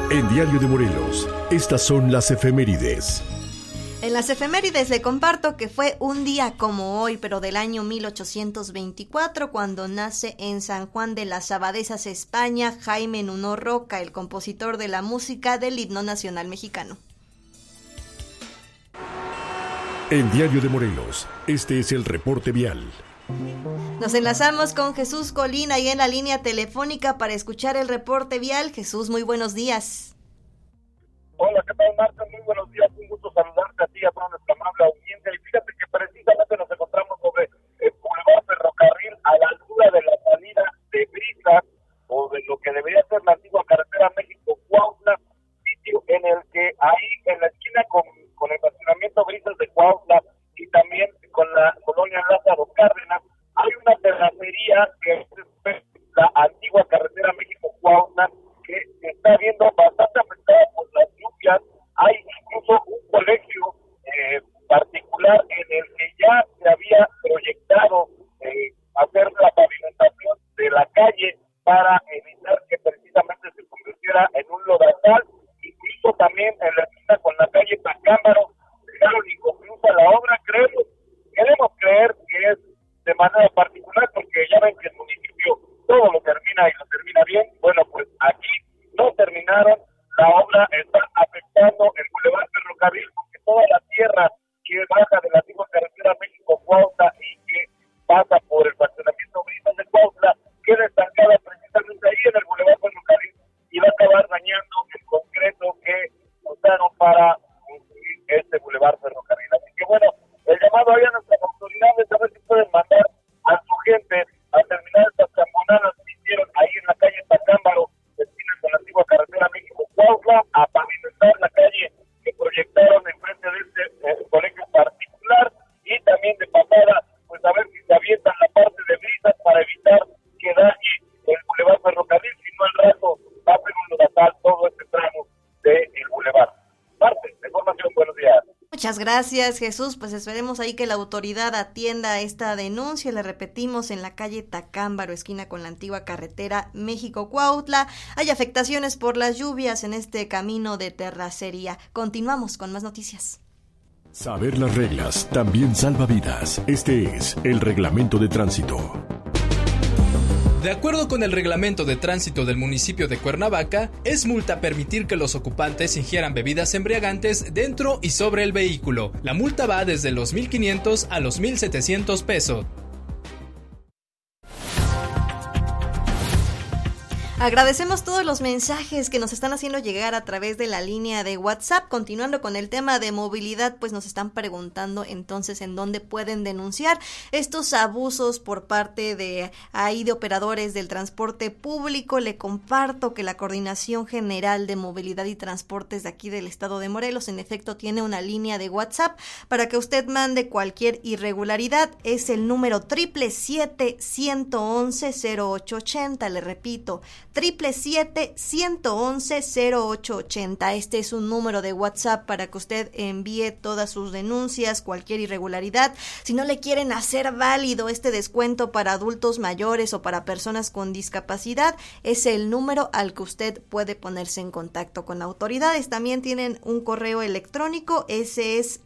En Diario de Morelos, estas son las efemérides. En las efemérides le comparto que fue un día como hoy, pero del año 1824, cuando nace en San Juan de las Abadesas, España, Jaime Nuno Roca, el compositor de la música del himno nacional mexicano. En Diario de Morelos, este es el reporte vial. Nos enlazamos con Jesús Colín ahí en la línea telefónica para escuchar el reporte vial. Jesús, muy buenos días. Hola, ¿qué tal, Marta? Muy buenos días, un gusto saludarte a ti y a toda nuestra amable audiencia. Y fíjate que precisamente nos encontramos sobre el Boulevard Ferrocarril a la altura de la salida de Brisas, o de lo que debería ser la antigua carretera México-Cuautla, sitio en el que ahí en la esquina con el estacionamiento Brisas de Cuautla y también con la colonia Lázaro Cárdenas, hay una terracería que es la antigua carretera México-Cuautla, que se está viendo bastante afectada por las lluvias. Hay incluso un colegio particular en el que ya se había proyectado hacer la pavimentación de la calle para evitar que precisamente se convirtiera en un lodazal. Incluso también en la esquina con la calle Tacámbaro dejaron inconclusa la obra. Queremos creer que es de manera particular, porque ya ven que el municipio todo lo termina y lo termina bien. Bueno, pues aquí no terminaron, la obra está afectando el Boulevard Ferrocarril, porque toda la tierra que baja de la antigua carretera México-Cuautla y que pasa por el fraccionamiento Brisas de Cuautla queda estancada precisamente ahí en el Boulevard Ferrocarril y va a acabar dañando el concreto que usaron para construir este Boulevard Ferrocarril. Así que bueno, el llamado ahí a nuestras autoridades a ver si pueden mandar a su gente a terminar estas camponadas que hicieron ahí en la calle Tacámbaro, esquina con la antigua carretera México-Cuautla, a pavimentar la calle que proyectaron enfrente de este colegio particular, y también de pasada, pues a ver si se avientan la parte de Brisas para evitar que dañe el Boulevard Ferrocarril, si no al rato va a ser un lodazal todo este tramo del Boulevard. Parte de información, buenos días. Muchas gracias, Jesús. Pues esperemos ahí que la autoridad atienda esta denuncia. Le repetimos, en la calle Tacámbaro, esquina con la antigua carretera México-Cuautla, hay afectaciones por las lluvias en este camino de terracería. Continuamos con más noticias. Saber las reglas también salva vidas. Este es el reglamento de tránsito. De acuerdo con el reglamento de tránsito del municipio de Cuernavaca, es multa permitir que los ocupantes ingieran bebidas embriagantes dentro y sobre el vehículo. La multa va desde los 1,500 a los 1,700 pesos. Agradecemos todos los mensajes que nos están haciendo llegar a través de la línea de WhatsApp. Continuando con el tema de movilidad, pues nos están preguntando entonces en dónde pueden denunciar estos abusos por parte de operadores del transporte público. Le comparto que la Coordinación General de Movilidad y Transportes de aquí del estado de Morelos, en efecto, tiene una línea de WhatsApp para que usted mande cualquier irregularidad. Es el número 777-111-0880. Le repito, 777-111-0880. Este es un número de WhatsApp para que usted envíe todas sus denuncias, cualquier irregularidad. Si no le quieren hacer válido este descuento para adultos mayores o para personas con discapacidad, es el número al que usted puede ponerse en contacto con autoridades. También tienen un correo electrónico, ese es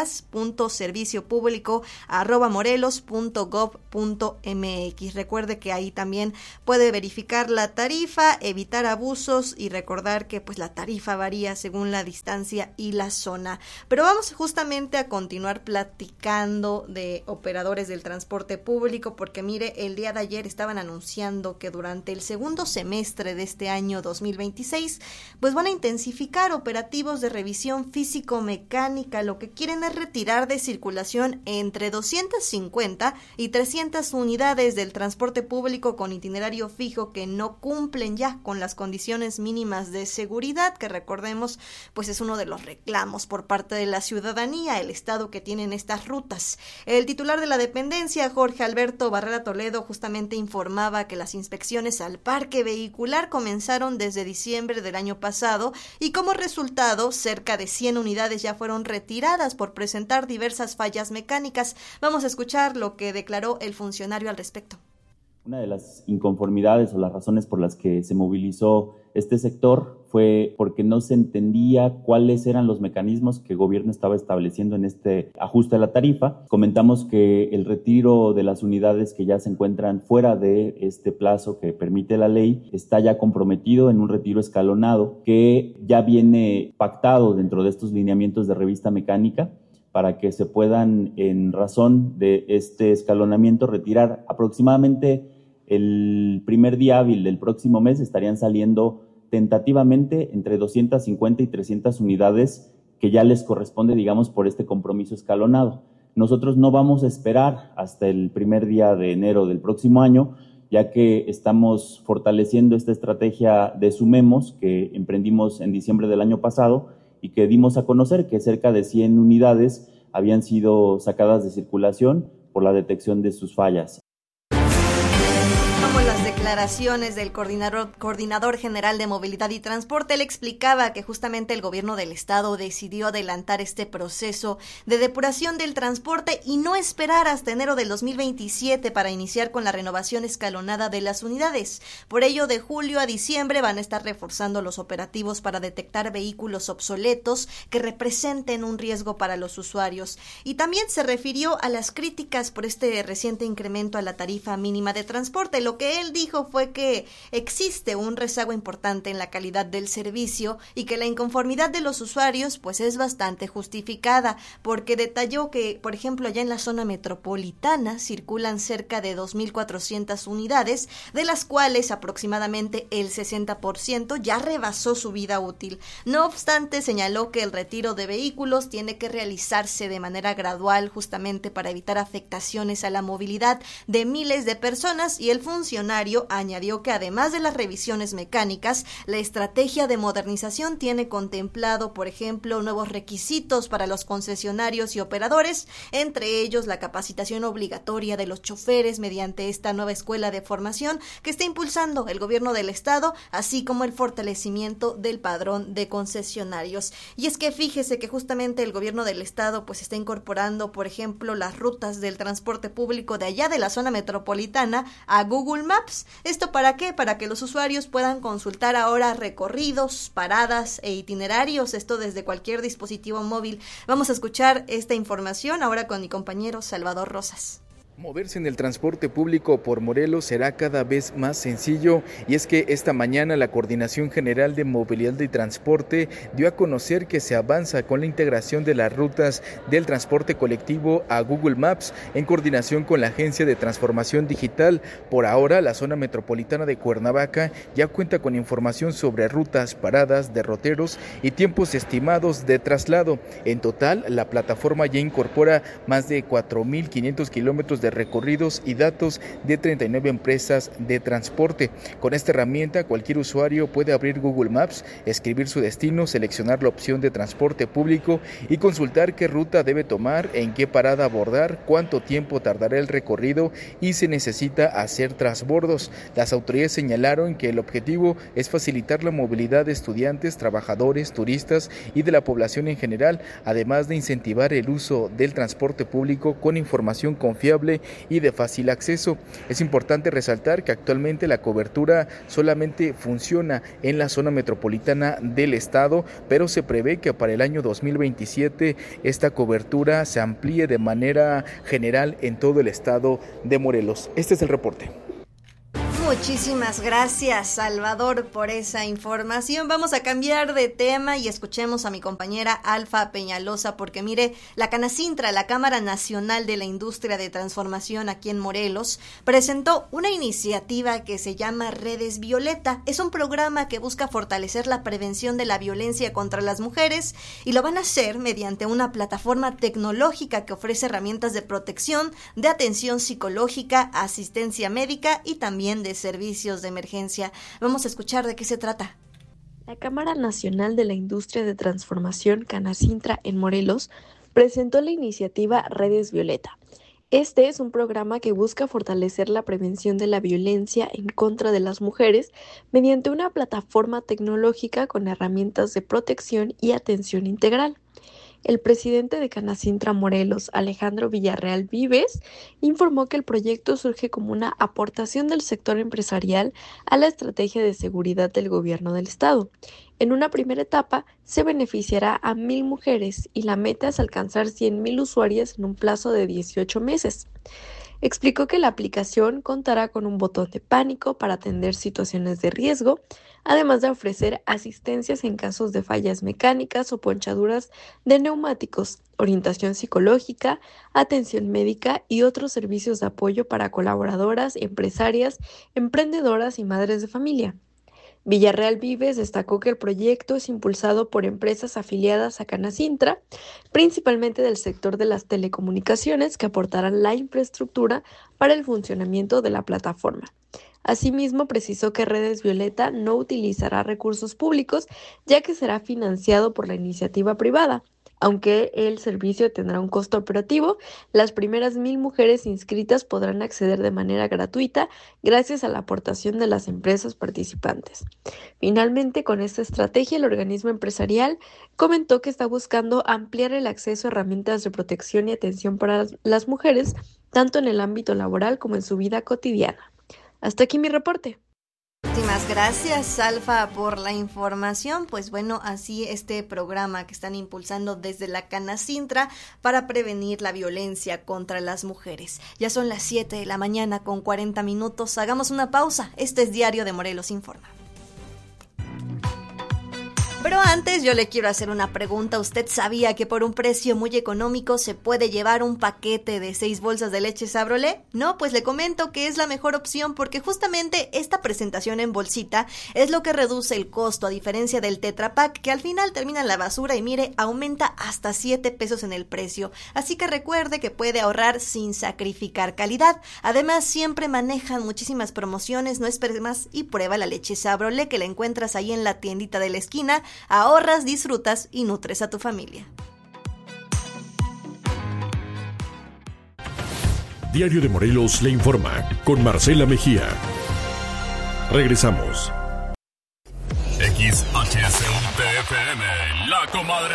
quejas.serviciopublico@morelos.gov.mx. Recuerde que ahí también puede verificar la tarifa, evitar abusos y recordar que pues la tarifa varía según la distancia y la zona. Pero vamos justamente a continuar platicando de operadores del transporte público, porque mire, el día de ayer estaban anunciando que durante el segundo semestre de este año 2026 pues van a intensificar operativos de revisión físico-mecánica. Lo que quieren es retirar de circulación entre 250 y 300 unidades del transporte público con itinerario fijo que no cumplen ya con las condiciones mínimas de seguridad, que recordemos pues es uno de los reclamos por parte de la ciudadanía, el estado que tienen estas rutas. El titular de la dependencia, Jorge Alberto Barrera Toledo, justamente informaba que las inspecciones al parque vehicular comenzaron desde diciembre del año pasado y como resultado cerca de 100 unidades ya fueron retiradas por presentar diversas fallas mecánicas. Vamos a escuchar lo que declaró el funcionario al respecto. Una de las inconformidades o las razones por las que se movilizó este sector fue porque no se entendía cuáles eran los mecanismos que el gobierno estaba estableciendo en este ajuste a la tarifa. Comentamos que el retiro de las unidades que ya se encuentran fuera de este plazo que permite la ley está ya comprometido en un retiro escalonado que ya viene pactado dentro de estos lineamientos de revista mecánica, para que se puedan, en razón de este escalonamiento, retirar aproximadamente el primer día hábil del próximo mes. Estarían saliendo tentativamente entre 250 y 300 unidades que ya les corresponde, digamos, por este compromiso escalonado. Nosotros no vamos a esperar hasta el primer día de enero del próximo año, ya que estamos fortaleciendo esta estrategia de Sumemos que emprendimos en diciembre del año pasado y que dimos a conocer que cerca de 100 unidades habían sido sacadas de circulación por la detección de sus fallas. Las declaraciones del coordinador general de movilidad y transporte. Él explicaba que justamente el gobierno del estado decidió adelantar este proceso de depuración del transporte y no esperar hasta enero del 2027 para iniciar con la renovación escalonada de las unidades. Por ello, de julio a diciembre van a estar reforzando los operativos para detectar vehículos obsoletos que representen un riesgo para los usuarios. Y también se refirió a las críticas por este reciente incremento a la tarifa mínima de transporte. Lo que él dijo fue que existe un rezago importante en la calidad del servicio y que la inconformidad de los usuarios pues es bastante justificada, porque detalló que, por ejemplo, allá en la zona metropolitana circulan cerca de 2.400 unidades, de las cuales aproximadamente el 60% ya rebasó su vida útil. No obstante, señaló que el retiro de vehículos tiene que realizarse de manera gradual, justamente para evitar afectaciones a la movilidad de miles de personas, y el funcionario añadió que además de las revisiones mecánicas, la estrategia de modernización tiene contemplado, por ejemplo, nuevos requisitos para los concesionarios y operadores, entre ellos la capacitación obligatoria de los choferes mediante esta nueva escuela de formación que está impulsando el gobierno del estado, así como el fortalecimiento del padrón de concesionarios. Y es que fíjese que justamente el gobierno del estado pues está incorporando, por ejemplo, las rutas del transporte público de allá de la zona metropolitana a Google Maps. ¿Esto para qué? Para que los usuarios puedan consultar ahora recorridos, paradas e itinerarios, esto desde cualquier dispositivo móvil. Vamos a escuchar esta información ahora con mi compañero Salvador Rosas. Moverse en el transporte público por Morelos será cada vez más sencillo, y es que esta mañana la Coordinación General de Movilidad y Transporte dio a conocer que se avanza con la integración de las rutas del transporte colectivo a Google Maps en coordinación con la Agencia de Transformación Digital. Por ahora, la zona metropolitana de Cuernavaca ya cuenta con información sobre rutas, paradas, derroteros y tiempos estimados de traslado. En total, la plataforma ya incorpora más de 4.500 kilómetros de recorridos y datos de 39 empresas de transporte. Con esta herramienta, cualquier usuario puede abrir Google Maps, escribir su destino, seleccionar la opción de transporte público y consultar qué ruta debe tomar, en qué parada abordar, cuánto tiempo tardará el recorrido y si necesita hacer transbordos. Las autoridades señalaron que el objetivo es facilitar la movilidad de estudiantes, trabajadores, turistas y de la población en general, además de incentivar el uso del transporte público con información confiable y de fácil acceso. Es importante resaltar que actualmente la cobertura solamente funciona en la zona metropolitana del estado, pero se prevé que para el año 2027 esta cobertura se amplíe de manera general en todo el estado de Morelos. Este es el reporte. Muchísimas gracias, Salvador, por esa información. Vamos a cambiar de tema y escuchemos a mi compañera Alfa Peñalosa, porque mire, la Canacintra, la Cámara Nacional de la Industria de Transformación aquí en Morelos, presentó una iniciativa que se llama Redes Violeta. Es un programa que busca fortalecer la prevención de la violencia contra las mujeres, y lo van a hacer mediante una plataforma tecnológica que ofrece herramientas de protección, de atención psicológica, asistencia médica y también de servicios de emergencia. Vamos a escuchar de qué se trata. La Cámara Nacional de la Industria de Transformación, Canacintra, en Morelos, presentó la iniciativa Redes Violeta. Este es un programa que busca fortalecer la prevención de la violencia en contra de las mujeres mediante una plataforma tecnológica con herramientas de protección y atención integral. el presidente de Canacintra Morelos, Alejandro Villarreal Vives, informó que el proyecto surge como una aportación del sector empresarial a la estrategia de seguridad del gobierno del estado. En una primera etapa, se beneficiará a 1,000 mujeres y la meta es alcanzar 100,000 usuarias en un plazo de 18 meses. Explicó que la aplicación contará con un botón de pánico para atender situaciones de riesgo, además de ofrecer asistencias en casos de fallas mecánicas o ponchaduras de neumáticos, orientación psicológica, atención médica y otros servicios de apoyo para colaboradoras, empresarias, emprendedoras y madres de familia. Villarreal Vives destacó que el proyecto es impulsado por empresas afiliadas a Canacintra, principalmente del sector de las telecomunicaciones, que aportarán la infraestructura para el funcionamiento de la plataforma. Asimismo, precisó que Redes Violeta no utilizará recursos públicos, ya que será financiado por la iniciativa privada. Aunque el servicio tendrá un costo operativo, las primeras 1,000 mujeres inscritas podrán acceder de manera gratuita gracias a la aportación de las empresas participantes. Finalmente, con esta estrategia, el organismo empresarial comentó que está buscando ampliar el acceso a herramientas de protección y atención para las mujeres, tanto en el ámbito laboral como en su vida cotidiana. Hasta aquí mi reporte. Muchísimas gracias, Alfa, por la información. Pues bueno, así este programa que están impulsando desde la Canacintra para prevenir la violencia contra las mujeres. Ya son las 7 de la mañana con 40 minutos. Hagamos una pausa. Este es Diario de Morelos Informa. Pero antes yo le quiero hacer una pregunta. ¿Usted sabía que por un precio muy económico se puede llevar un paquete de 6 bolsas de leche Sabrolé? No, pues le comento que es la mejor opción porque justamente esta presentación en bolsita es lo que reduce el costo, a diferencia del Tetra Pak, que al final termina en la basura y mire, aumenta hasta 7 pesos en el precio. Así que recuerde que puede ahorrar sin sacrificar calidad. Además, siempre manejan muchísimas promociones, no esperes más y prueba la leche Sabrolé, que la encuentras ahí en la tiendita de la esquina. Ahorras, disfrutas y nutres a tu familia. Diario de Morelos le informa con Marcela Mejía. Regresamos. XHSUTFM, La Comadre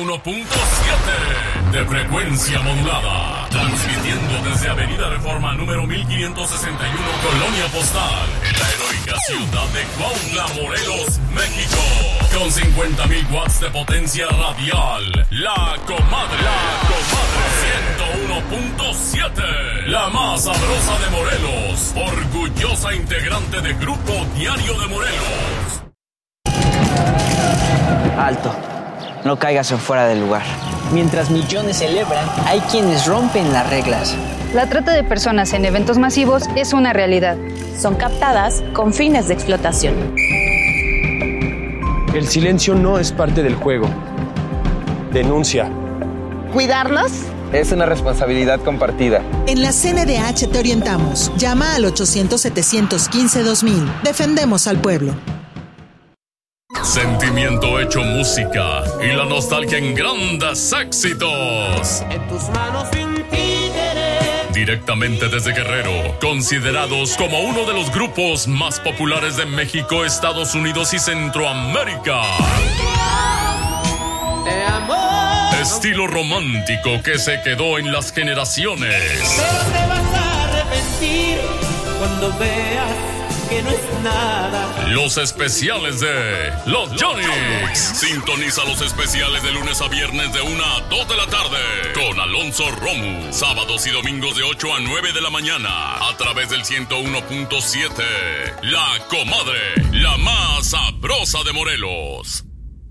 101.7 de frecuencia modulada, transmitiendo desde Avenida Reforma número 1561, Colonia Postal, en la heroica ciudad de Cuautla, Morelos, México, con 50,000 watts de potencia radial. La Comadre 101.7, la más sabrosa de Morelos, orgullosa integrante de Grupo Diario de Morelos. Alto, no caigas en fuera del lugar. Mientras millones celebran, hay quienes rompen las reglas. La trata de personas en eventos masivos es una realidad. Son captadas con fines de explotación. El silencio no es parte del juego. Denuncia. ¿Cuidarlos? Es una responsabilidad compartida. En la CNDH te orientamos. Llama al 800-715-2000. Defendemos al pueblo. Sentimiento hecho música y la nostalgia en grandes éxitos. En tus manos sin títeres. Directamente desde Guerrero, considerados como uno de los grupos más populares de México, Estados Unidos y Centroamérica. Te amo. Estilo romántico que se quedó en las generaciones. Pero te vas a arrepentir cuando veas que no es nada. Los especiales de Los Yonix. Sintoniza los especiales de lunes a viernes de 1 a 2 de la tarde con Alonso Romu. Sábados y domingos de 8 a 9 de la mañana a través del 101.7. La Comadre, la más sabrosa de Morelos.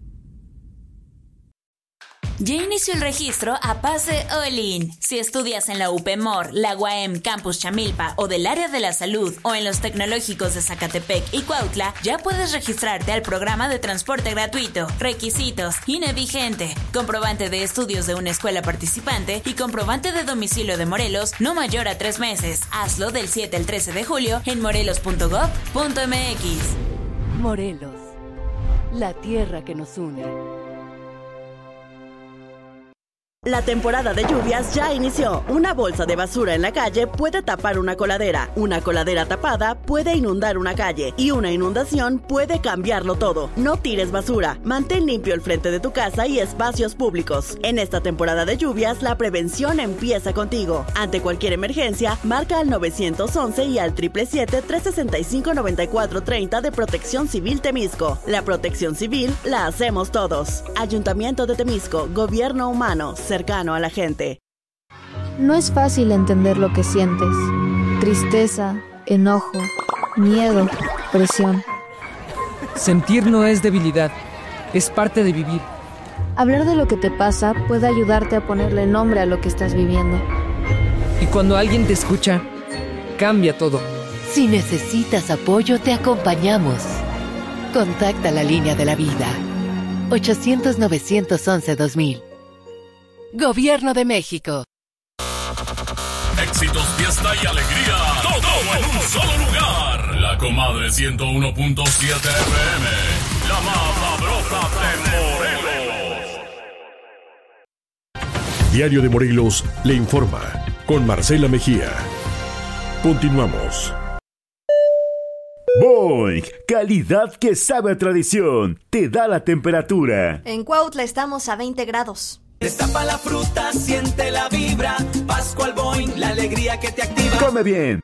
Ya inició el registro a Pase All-In. Si estudias en la UPMOR, la UAM Campus Chamilpa o del área de la salud o en los tecnológicos de Zacatepec y Cuautla, ya puedes registrarte al programa de transporte gratuito. Requisitos: INE vigente, comprobante de estudios de una escuela participante y comprobante de domicilio de Morelos no mayor a 3 meses. Hazlo del 7 al 13 de julio en morelos.gov.mx. Morelos, la tierra que nos une. La temporada de lluvias ya inició. Una bolsa de basura en la calle puede tapar una coladera. Una coladera tapada puede inundar una calle. Y una inundación puede cambiarlo todo. No tires basura. Mantén limpio el frente de tu casa y espacios públicos. En esta temporada de lluvias, la prevención empieza contigo. Ante cualquier emergencia, marca al 911 y al 777-365-9430 de Protección Civil Temisco. La protección civil la hacemos todos. Ayuntamiento de Temisco, gobierno humano, cercano a la gente. No es fácil entender lo que sientes. Tristeza, enojo, miedo, presión. Sentir no es debilidad, es parte de vivir. Hablar de lo que te pasa puede ayudarte a ponerle nombre a lo que estás viviendo. Y cuando alguien te escucha, cambia todo. Si necesitas apoyo, te acompañamos. Contacta la línea de la vida. 800-911-2000. Gobierno de México. Éxitos, fiesta y alegría. Todo en un solo lugar. La Comadre 101.7 FM. La más sabrosa de Morelos. Diario de Morelos le informa con Marcela Mejía. Continuamos. Boing, calidad que sabe a tradición, te da la temperatura. En Cuautla estamos a 20 grados. Destapa la fruta, siente la vibra. Pascual Boing, la alegría que te activa. Come bien.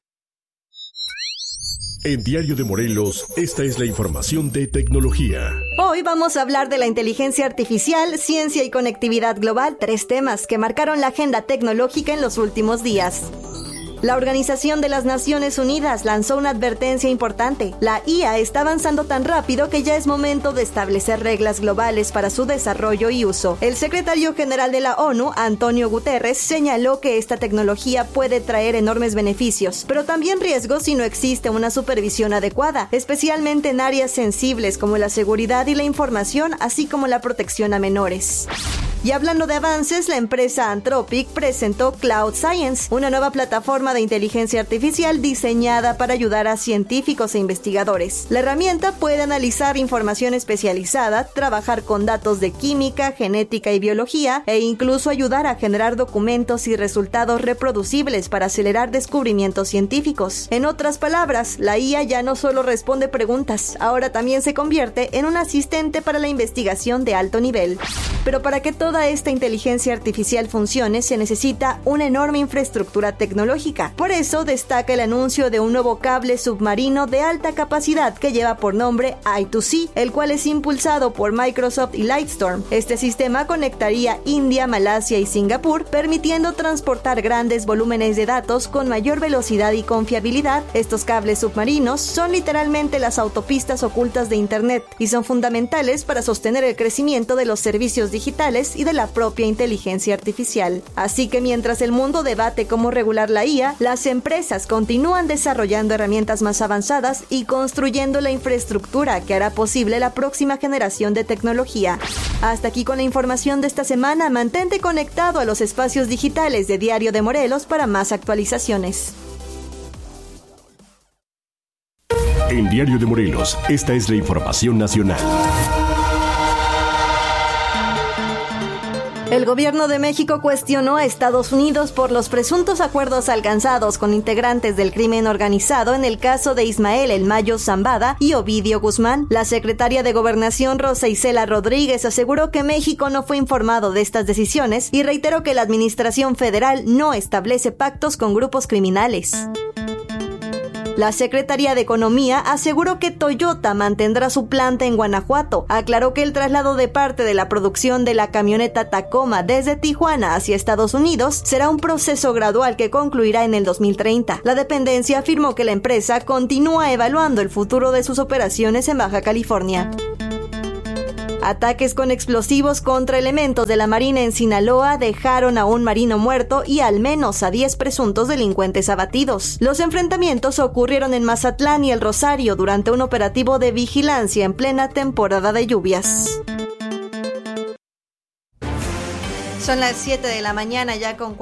En Diario de Morelos, esta es la información de tecnología. Hoy vamos a hablar de la inteligencia artificial, ciencia y conectividad global, 3 temas que marcaron la agenda tecnológica en los últimos días. La Organización de las Naciones Unidas lanzó una advertencia importante. La IA está avanzando tan rápido que ya es momento de establecer reglas globales para su desarrollo y uso. El secretario general de la ONU, Antonio Guterres, señaló que esta tecnología puede traer enormes beneficios, pero también riesgos si no existe una supervisión adecuada, especialmente en áreas sensibles como la seguridad y la información, así como la protección a menores. Y hablando de avances, la empresa Anthropic presentó Cloud Science, una nueva plataforma de inteligencia artificial diseñada para ayudar a científicos e investigadores. La herramienta puede analizar información especializada, trabajar con datos de química, genética y biología, e incluso ayudar a generar documentos y resultados reproducibles para acelerar descubrimientos científicos. En otras palabras, la IA ya no solo responde preguntas, ahora también se convierte en un asistente para la investigación de alto nivel. Pero para que toda esta inteligencia artificial funcione, se necesita una enorme infraestructura tecnológica. Por eso destaca el anuncio de un nuevo cable submarino de alta capacidad que lleva por nombre I2C, el cual es impulsado por Microsoft y Lightstorm. Este sistema conectaría India, Malasia y Singapur, permitiendo transportar grandes volúmenes de datos con mayor velocidad y confiabilidad. Estos cables submarinos son literalmente las autopistas ocultas de Internet y son fundamentales para sostener el crecimiento de los servicios digitales y de la propia inteligencia artificial. Así que mientras el mundo debate cómo regular la IA, las empresas continúan desarrollando herramientas más avanzadas y construyendo la infraestructura que hará posible la próxima generación de tecnología. Hasta aquí con la información de esta semana. Mantente conectado a los espacios digitales de Diario de Morelos para más actualizaciones. En Diario de Morelos, esta es la información nacional. El gobierno de México cuestionó a Estados Unidos por los presuntos acuerdos alcanzados con integrantes del crimen organizado en el caso de Ismael El Mayo Zambada y Ovidio Guzmán. La secretaria de Gobernación, Rosa Isela Rodríguez, aseguró que México no fue informado de estas decisiones y reiteró que la administración federal no establece pactos con grupos criminales. La Secretaría de Economía aseguró que Toyota mantendrá su planta en Guanajuato. Aclaró que el traslado de parte de la producción de la camioneta Tacoma desde Tijuana hacia Estados Unidos será un proceso gradual que concluirá en el 2030. La dependencia afirmó que la empresa continúa evaluando el futuro de sus operaciones en Baja California. Ataques con explosivos contra elementos de la Marina en Sinaloa dejaron a un marino muerto y al menos a 10 presuntos delincuentes abatidos. Los enfrentamientos ocurrieron en Mazatlán y El Rosario durante un operativo de vigilancia en plena temporada de lluvias. Son las 7 de la mañana ya con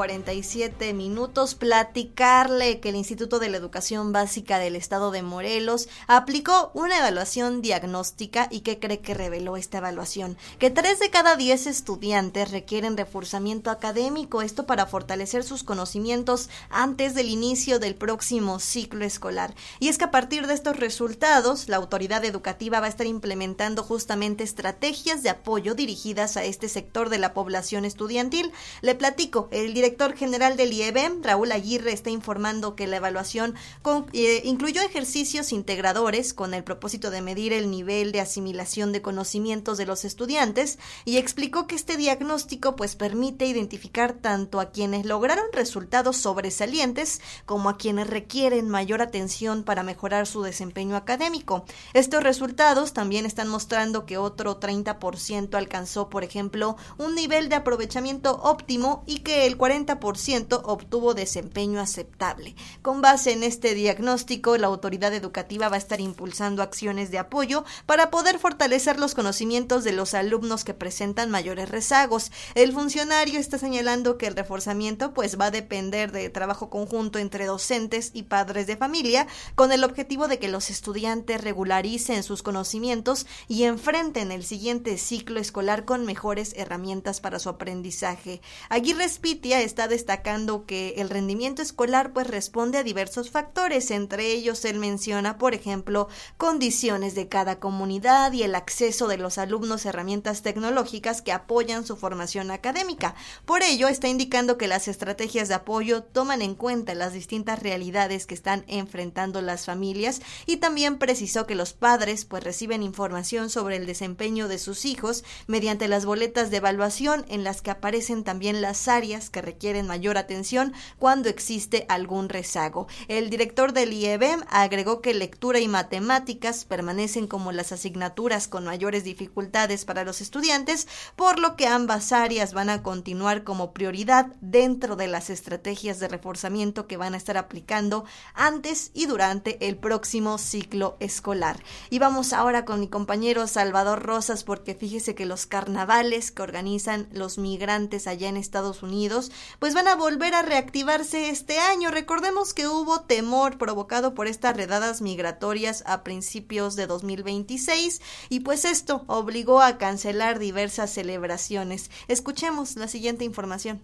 47 minutos. Platicarle que el Instituto de la Educación Básica del Estado de Morelos aplicó una evaluación diagnóstica. ¿Y qué cree que reveló esta evaluación? Que 3 de cada 10 estudiantes requieren reforzamiento académico, esto para fortalecer sus conocimientos antes del inicio del próximo ciclo escolar. Y es que a partir de estos resultados, la autoridad educativa va a estar implementando justamente estrategias de apoyo dirigidas a este sector de la población estudiantil. Le platico, el director general del IEBM, Raúl Aguirre, está informando que la evaluación incluyó ejercicios integradores con el propósito de medir el nivel de asimilación de conocimientos de los estudiantes, y explicó que este diagnóstico pues permite identificar tanto a quienes lograron resultados sobresalientes como a quienes requieren mayor atención para mejorar su desempeño académico. Estos resultados también están mostrando que otro 30% alcanzó, por ejemplo, un nivel de aprovechamiento óptimo y que el 40% obtuvo desempeño aceptable. Con base en este diagnóstico, la autoridad educativa va a estar impulsando acciones de apoyo para poder fortalecer los conocimientos de los alumnos que presentan mayores rezagos. El funcionario está señalando que el reforzamiento pues va a depender de trabajo conjunto entre docentes y padres de familia, con el objetivo de que los estudiantes regularicen sus conocimientos y enfrenten el siguiente ciclo escolar con mejores herramientas para su aprendizaje. Aguirre Spitia está destacando que el rendimiento escolar pues responde a diversos factores. Entre ellos él menciona, por ejemplo, condiciones de cada comunidad y el acceso de los alumnos a herramientas tecnológicas que apoyan su formación académica. Por ello está indicando que las estrategias de apoyo toman en cuenta las distintas realidades que están enfrentando las familias, y también precisó que los padres pues reciben información sobre el desempeño de sus hijos mediante las boletas de evaluación, en las que aparecen también las áreas que requieren mayor atención cuando existe algún rezago. El director del IEBM agregó que lectura y matemáticas permanecen como las asignaturas con mayores dificultades para los estudiantes, por lo que ambas áreas van a continuar como prioridad dentro de las estrategias de reforzamiento que van a estar aplicando antes y durante el próximo ciclo escolar. Y vamos ahora con mi compañero Salvador Rosas, porque fíjese que los carnavales que organizan los migrantes allá en Estados Unidos pues van a volver a reactivarse este año. Recordemos que hubo temor provocado por estas redadas migratorias a principios de 2026 y pues esto obligó a cancelar diversas celebraciones. Escuchemos la siguiente información.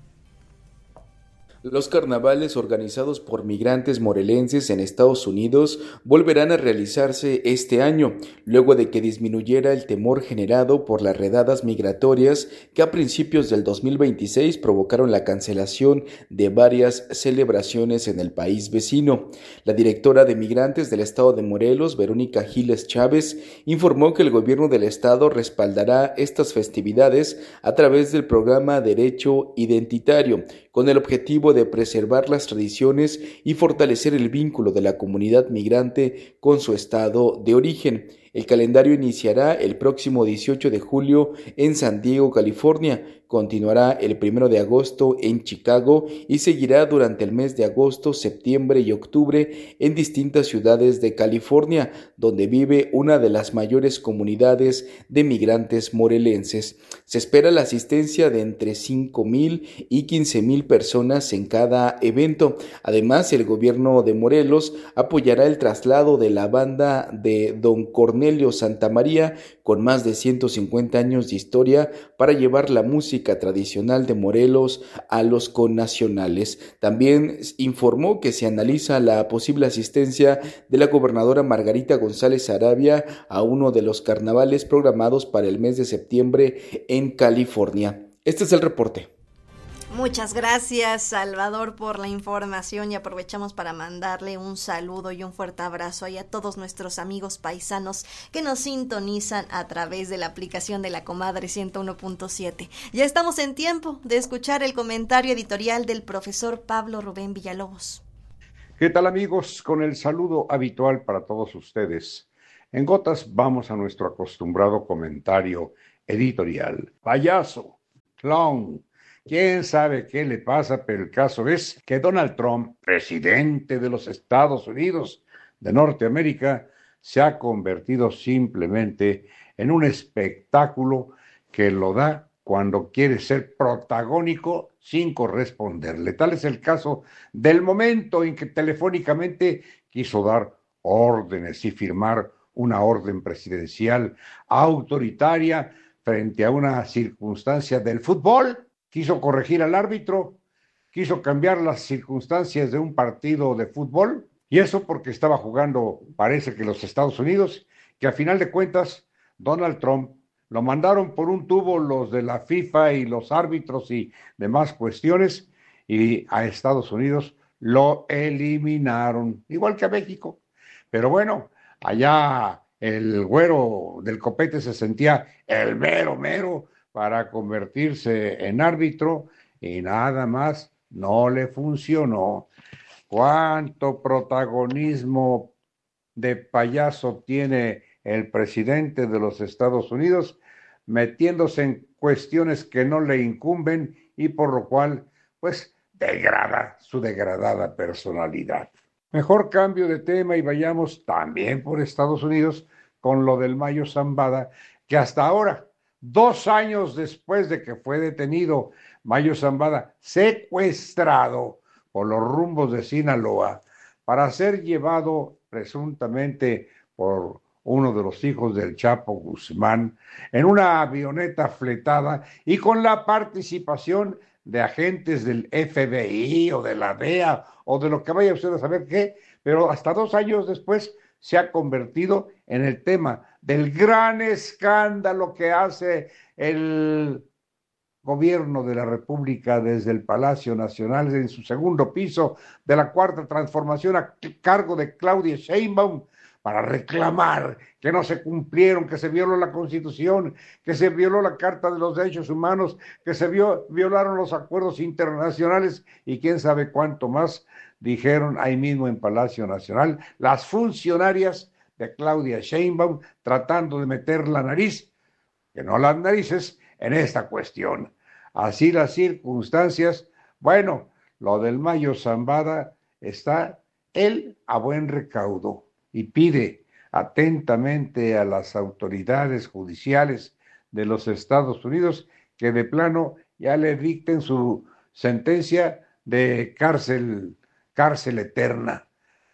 Los carnavales organizados por migrantes morelenses en Estados Unidos volverán a realizarse este año, luego de que disminuyera el temor generado por las redadas migratorias que a principios del 2026 provocaron la cancelación de varias celebraciones en el país vecino. La directora de Migrantes del Estado de Morelos, Verónica Giles Chávez, informó que el gobierno del estado respaldará estas festividades a través del programa Derecho Identitario, con el objetivo de preservar las tradiciones y fortalecer el vínculo de la comunidad migrante con su estado de origen. El calendario iniciará el próximo 18 de julio en San Diego, California, continuará el 1 de agosto en Chicago y seguirá durante el mes de agosto, septiembre y octubre en distintas ciudades de California, donde vive una de las mayores comunidades de migrantes morelenses. Se espera la asistencia de entre 5,000 y 15,000 personas en cada evento. Además, el gobierno de Morelos apoyará el traslado de la banda de Don Cornelio Santamaría, con más de 150 años de historia, para llevar la música tradicional de Morelos a los connacionales. También informó que se analiza la posible asistencia de la gobernadora Margarita González Arabia a uno de los carnavales programados para el mes de septiembre en California. Este es el reporte. Muchas gracias, Salvador, por la información, y aprovechamos para mandarle un saludo y un fuerte abrazo a todos nuestros amigos paisanos que nos sintonizan a través de la aplicación de La Comadre 101.7. Ya estamos en tiempo de escuchar el comentario editorial del profesor Pablo Rubén Villalobos. ¿Qué tal, amigos? Con el saludo habitual para todos ustedes. En gotas vamos a nuestro acostumbrado comentario editorial. Payaso, clown, quién sabe qué le pasa, pero el caso es que Donald Trump, presidente de los Estados Unidos de Norteamérica, se ha convertido simplemente en un espectáculo que lo da cuando quiere ser protagónico sin corresponderle. Tal es el caso del momento en que telefónicamente quiso dar órdenes y firmar una orden presidencial autoritaria frente a una circunstancia del fútbol. Quiso corregir al árbitro, quiso cambiar las circunstancias de un partido de fútbol, y eso porque estaba jugando, parece que los Estados Unidos, que a final de cuentas Donald Trump lo mandaron por un tubo los de la FIFA y los árbitros y demás cuestiones, y a Estados Unidos lo eliminaron, igual que a México. Pero bueno, allá el güero del copete se sentía el mero para convertirse en árbitro y nada más no le funcionó. ¿Cuánto protagonismo de payaso tiene el presidente de los Estados Unidos metiéndose en cuestiones que no le incumben y por lo cual, pues, degrada su degradada personalidad? Mejor cambio de tema y vayamos también por Estados Unidos con lo del Mayo Zambada, que hasta ahora, 2 años después de que fue detenido Mayo Zambada, secuestrado por los rumbos de Sinaloa para ser llevado presuntamente por uno de los hijos del Chapo Guzmán en una avioneta fletada y con la participación de agentes del FBI o de la DEA o de lo que vaya usted a saber qué, pero hasta 2 años después se ha convertido en el tema del gran escándalo que hace el gobierno de la República desde el Palacio Nacional en su segundo piso de la Cuarta Transformación a cargo de Claudia Sheinbaum para reclamar que no se cumplieron, que se violó la Constitución, que se violó la Carta de los Derechos Humanos, que se violaron los acuerdos internacionales y quién sabe cuánto más, dijeron ahí mismo en Palacio Nacional las funcionarias de Claudia Sheinbaum tratando de meter la nariz, que no las narices, en esta cuestión. Así las circunstancias, bueno, lo del Mayo Zambada está él a buen recaudo y pide atentamente a las autoridades judiciales de los Estados Unidos que de plano ya le dicten su sentencia de cárcel eterna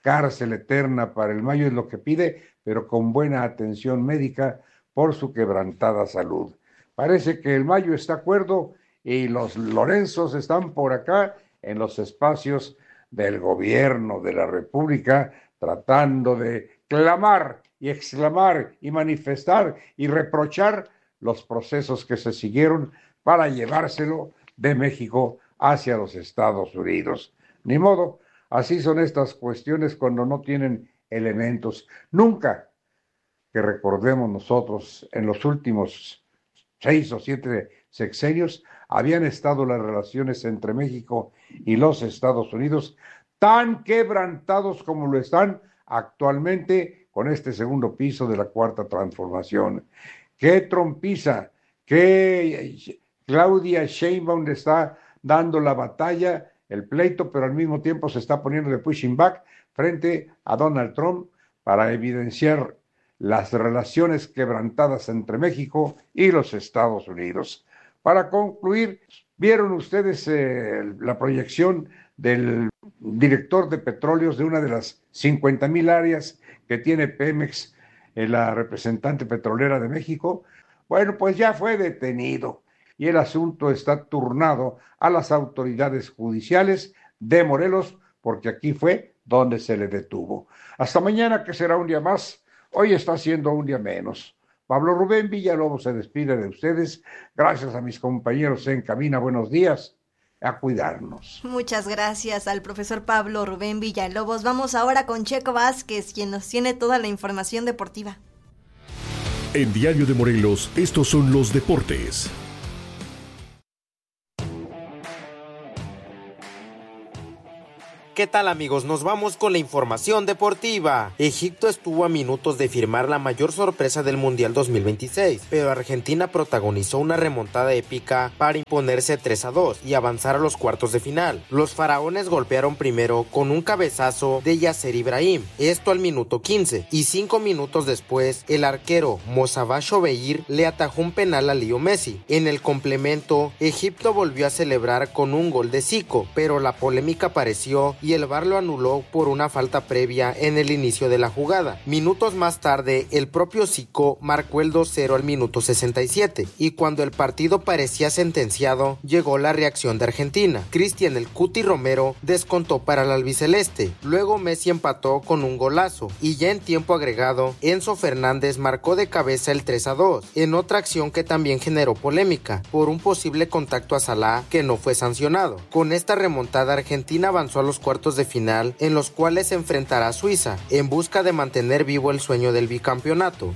para el Mayo es lo que pide, pero con buena atención médica por su quebrantada salud. Parece que el Mayo está de acuerdo y los Lorenzos están por acá en los espacios del gobierno de la República tratando de clamar y exclamar y manifestar y reprochar los procesos que se siguieron para llevárselo de México hacia los Estados Unidos. Ni modo, así son estas cuestiones cuando no tienen elementos. Nunca que recordemos nosotros en los últimos 6 o 7 sexenios habían estado las relaciones entre México y los Estados Unidos tan quebrantados como lo están actualmente con este segundo piso de la Cuarta Transformación. ¡Qué trompiza! ¡Qué Claudia Sheinbaum le está dando la batalla, el pleito, pero al mismo tiempo se está poniendo de pushing back frente a Donald Trump para evidenciar las relaciones quebrantadas entre México y los Estados Unidos. Para concluir, ¿vieron ustedes la proyección del director de petróleos de una de las 50,000 áreas que tiene Pemex, la representante petrolera de México? Bueno, pues ya fue detenido y el asunto está turnado a las autoridades judiciales de Morelos, porque aquí fue donde se le detuvo. Hasta mañana, que será un día más. Hoy está siendo un día menos. Pablo Rubén Villalobos se despide de ustedes. Gracias a mis compañeros en cabina. Buenos días. A cuidarnos. Muchas gracias al profesor Pablo Rubén Villalobos. Vamos ahora con Checo Vázquez, quien nos tiene toda la información deportiva. En Diario de Morelos, estos son los deportes. ¿Qué tal, amigos? Nos vamos con la información deportiva. Egipto estuvo a minutos de firmar la mayor sorpresa del Mundial 2026, pero Argentina protagonizó una remontada épica para imponerse 3-2 y avanzar a los cuartos de final. Los faraones golpearon primero con un cabezazo de Yasser Ibrahim, esto al minuto 15, y 5 minutos después el arquero Mostafa Shobeir le atajó un penal a Leo Messi. En el complemento, Egipto volvió a celebrar con un gol de Zico, pero la polémica apareció y el VAR lo anuló por una falta previa en el inicio de la jugada. Minutos más tarde, el propio Zico marcó el 2-0 al minuto 67, y cuando el partido parecía sentenciado, llegó la reacción de Argentina. Cristian "el Cuti" Romero descontó para el albiceleste. Luego Messi empató con un golazo, y ya en tiempo agregado, Enzo Fernández marcó de cabeza el 3-2, en otra acción que también generó polémica, por un posible contacto a Salah que no fue sancionado. Con esta remontada, Argentina avanzó a los cuartos de final, en los cuales se enfrentará a Suiza, en busca de mantener vivo el sueño del bicampeonato.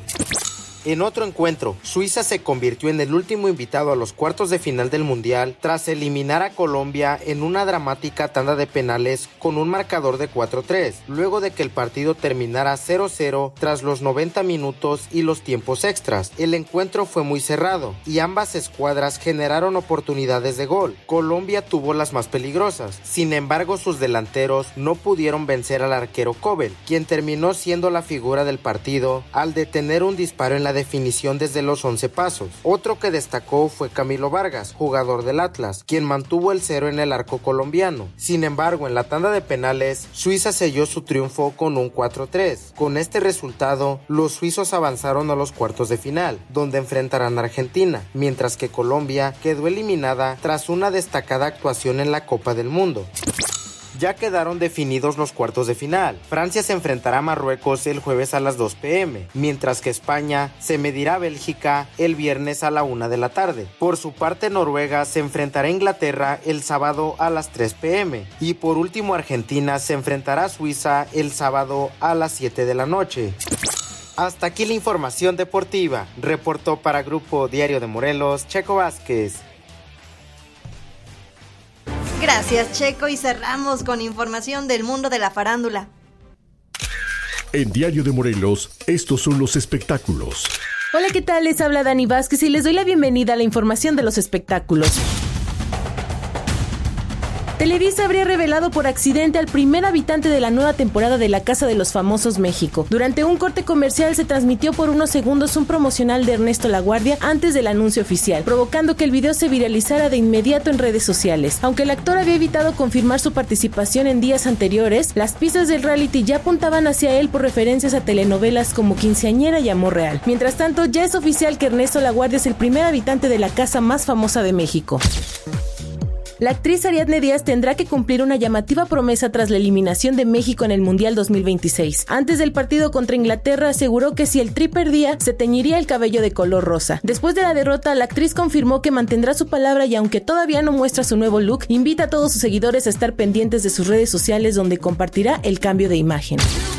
En otro encuentro, Suiza se convirtió en el último invitado a los cuartos de final del Mundial tras eliminar a Colombia en una dramática tanda de penales con un marcador de 4-3, luego de que el partido terminara 0-0 tras los 90 minutos y los tiempos extras. El encuentro fue muy cerrado y ambas escuadras generaron oportunidades de gol. Colombia tuvo las más peligrosas, sin embargo sus delanteros no pudieron vencer al arquero Kobel, quien terminó siendo la figura del partido al detener un disparo en la definición desde los 11 pasos. Otro que destacó fue Camilo Vargas, jugador del Atlas, quien mantuvo el 0 en el arco colombiano. Sin embargo, en la tanda de penales, Suiza selló su triunfo con un 4-3. Con este resultado, los suizos avanzaron a los cuartos de final, donde enfrentarán a Argentina, mientras que Colombia quedó eliminada tras una destacada actuación en la Copa del Mundo. Ya quedaron definidos los cuartos de final. Francia se enfrentará a Marruecos el jueves a las 2 p.m, mientras que España se medirá a Bélgica el viernes a la 1 de la tarde. Por su parte, Noruega se enfrentará a Inglaterra el sábado a las 3 p.m. Y por último, Argentina se enfrentará a Suiza el sábado a las 7 de la noche. Hasta aquí la información deportiva. Reportó para Grupo Diario de Morelos, Checo Vázquez. Gracias, Checo, y cerramos con información del mundo de la farándula. En Diario de Morelos, estos son los espectáculos. Hola, ¿qué tal? Les habla Dani Vázquez y les doy la bienvenida a la información de los espectáculos. Televisa habría revelado por accidente al primer habitante de la nueva temporada de La Casa de los Famosos México. Durante un corte comercial se transmitió por unos segundos un promocional de Ernesto Laguardia antes del anuncio oficial, provocando que el video se viralizara de inmediato en redes sociales. Aunque el actor había evitado confirmar su participación en días anteriores, las pistas del reality ya apuntaban hacia él por referencias a telenovelas como Quinceañera y Amor Real. Mientras tanto, ya es oficial que Ernesto Laguardia es el primer habitante de la casa más famosa de México. La actriz Ariadne Díaz tendrá que cumplir una llamativa promesa tras la eliminación de México en el Mundial 2026. Antes del partido contra Inglaterra aseguró que si el Tri perdía, se teñiría el cabello de color rosa. Después de la derrota, la actriz confirmó que mantendrá su palabra y aunque todavía no muestra su nuevo look, invita a todos sus seguidores a estar pendientes de sus redes sociales donde compartirá el cambio de imagen.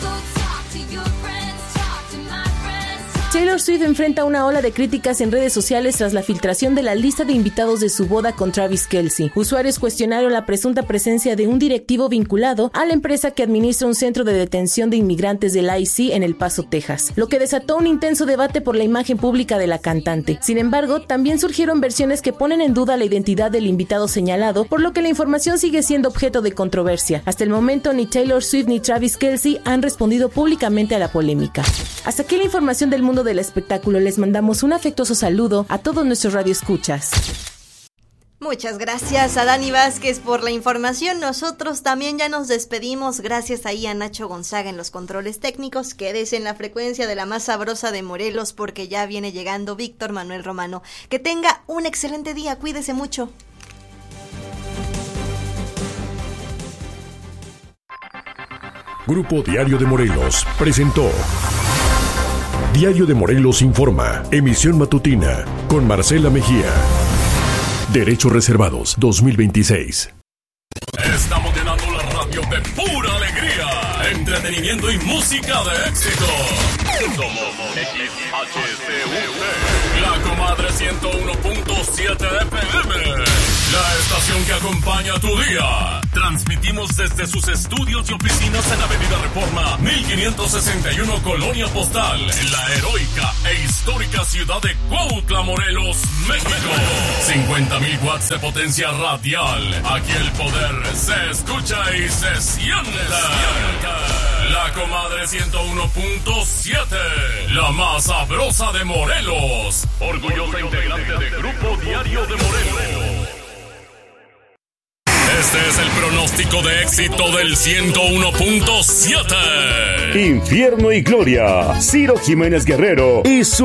Taylor Swift enfrenta una ola de críticas en redes sociales tras la filtración de la lista de invitados de su boda con Travis Kelce. Usuarios cuestionaron la presunta presencia de un directivo vinculado a la empresa que administra un centro de detención de inmigrantes del IC en El Paso, Texas, lo que desató un intenso debate por la imagen pública de la cantante. Sin embargo, también surgieron versiones que ponen en duda la identidad del invitado señalado, por lo que la información sigue siendo objeto de controversia. Hasta el momento, ni Taylor Swift ni Travis Kelce han respondido públicamente a la polémica. Hasta aquí la información del mundo del espectáculo. Les mandamos un afectuoso saludo a todos nuestros radioescuchas. Muchas gracias a Dani Vázquez por la información. Nosotros también ya nos despedimos. Gracias ahí a Nacho Gonzaga en los controles técnicos. Quédese en la frecuencia de la más sabrosa de Morelos porque ya viene llegando Víctor Manuel Romano. Que tenga un excelente día. Cuídese mucho. Grupo Diario de Morelos presentó Diario de Morelos Informa, emisión matutina, con Marcela Mejía. Derechos reservados 2026. Estamos llenando la radio de pura alegría, entretenimiento y música de éxito. Somos XHCUT, la comadre 101.7 FM, la estación información que acompaña tu día. Transmitimos desde sus estudios y oficinas en Avenida Reforma 1561, Colonia Postal, en la heroica e histórica ciudad de Cuautla, Morelos, México. 50,000 watts de potencia radial. Aquí el poder se escucha y se siente. La comadre 101.7, la más sabrosa de Morelos. Orgullosa integrante de Grupo Diario de Morelos. Este es el pronóstico de éxito del 101.7. Infierno y Gloria, Ciro Jiménez Guerrero y su